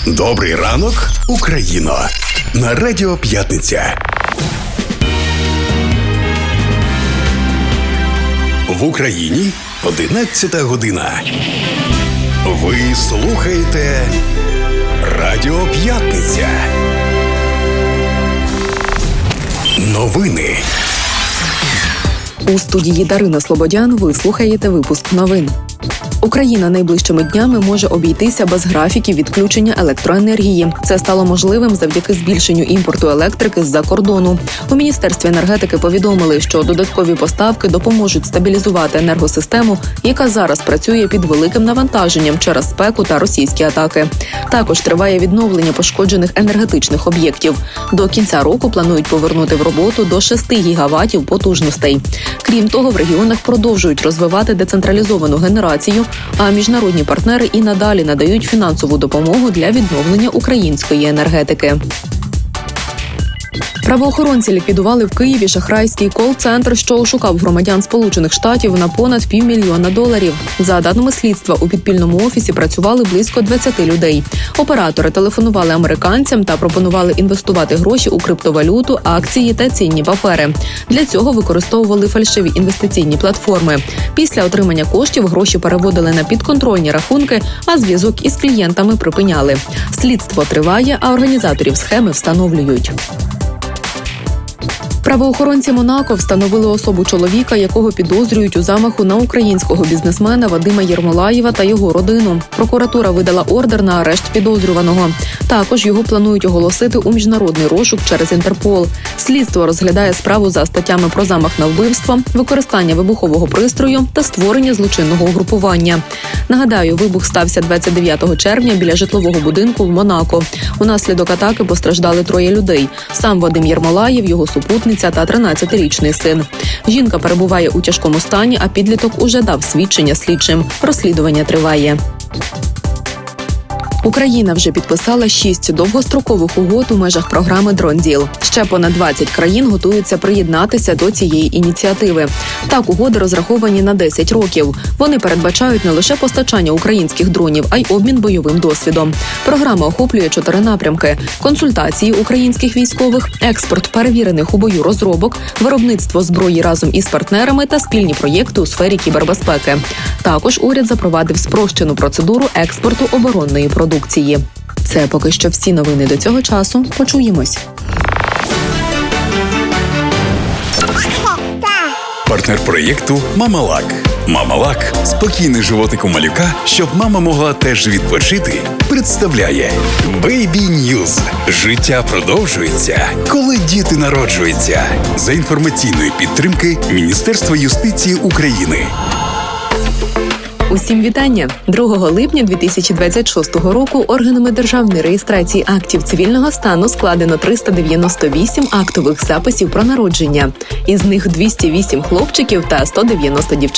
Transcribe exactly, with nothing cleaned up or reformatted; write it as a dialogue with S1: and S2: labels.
S1: Добрий ранок, Україно! На Радіо П'ятниця. В Україні одинадцята година. Ви слухаєте Радіо П'ятниця. Новини.
S2: У студії Дарина Слободян ви слухаєте випуск новин. Україна найближчими днями може обійтися без графіків відключення електроенергії. Це стало можливим завдяки збільшенню імпорту електрики з-за кордону. У Міністерстві енергетики повідомили, що додаткові поставки допоможуть стабілізувати енергосистему, яка зараз працює під великим навантаженням через спеку та російські атаки. Також триває відновлення пошкоджених енергетичних об'єктів. До кінця року планують повернути в роботу до шести гігаватів потужностей. Крім того, в регіонах продовжують розвивати децентралізовану генерацію, а міжнародні партнери і надалі надають фінансову допомогу для відновлення української енергетики. Правоохоронці ліквідували в Києві шахрайський кол-центр, що ошукав громадян Сполучених Штатів на понад півмільйона доларів. За даними слідства, у підпільному офісі працювали близько двадцяти людей. Оператори телефонували американцям та пропонували інвестувати гроші у криптовалюту, акції та цінні папери. Для цього використовували фальшиві інвестиційні платформи. Після отримання коштів гроші переводили на підконтрольні рахунки, а зв'язок із клієнтами припиняли. Слідство триває, а організаторів схеми встановлюють. Правоохоронці Монако встановили особу чоловіка, якого підозрюють у замаху на українського бізнесмена Вадима Єрмолаєва та його родину. Прокуратура видала ордер на арешт підозрюваного. Також його планують оголосити у міжнародний розшук через Інтерпол. Слідство розглядає справу за статтями про замах на вбивство, використання вибухового пристрою та створення злочинного угрупування. Нагадаю, вибух стався двадцять дев'ятого червня біля житлового будинку в Монако. Унаслідок атаки постраждали троє людей. Сам Вадим Єрмолаєв, його супутниця та тринадцятирічний син. Жінка перебуває у тяжкому стані, а підліток уже дав свідчення слідчим. Розслідування триває. Україна вже підписала шість довгострокових угод у межах програми «Дронділ». Ще понад двадцять країн готуються приєднатися до цієї ініціативи. Так, угоди розраховані на десять років. Вони передбачають не лише постачання українських дронів, а й обмін бойовим досвідом. Програма охоплює чотири напрямки – консультації українських військових, експорт перевірених у бою розробок, виробництво зброї разом із партнерами та спільні проєкти у сфері кібербезпеки. Також уряд запровадив спрощену процедуру експорту оборонної продукції. Це поки що всі новини до цього часу. Почуємось.
S1: Партнер проєкту «Мамалак». «Мамалак» – спокійний животик у малюка, щоб мама могла теж відпочити, представляє Baby News. Життя продовжується, коли діти народжуються. За інформаційної підтримки Міністерства юстиції України.
S2: Усім вітання! другого липня дві тисячі двадцять шостого року органами державної реєстрації актів цивільного стану складено триста дев'яносто вісім актових записів про народження. Із них двісті вісім хлопчиків та сто дев'яносто дівчат.